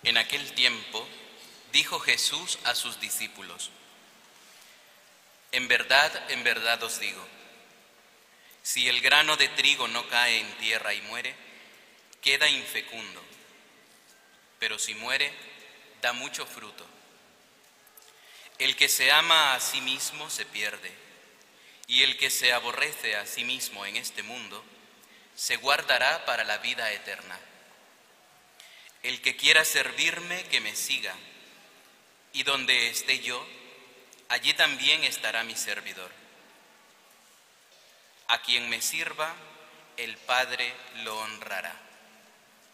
En aquel tiempo dijo Jesús a sus discípulos: en verdad os digo, si el grano de trigo no cae en tierra y muere, queda infecundo, pero si muere, da mucho fruto. El que se ama a sí mismo se pierde, y el que se aborrece a sí mismo en este mundo, se guardará para la vida eterna. El que quiera servirme, que me siga, y donde esté yo, allí también estará mi servidor. A quien me sirva, el Padre lo honrará.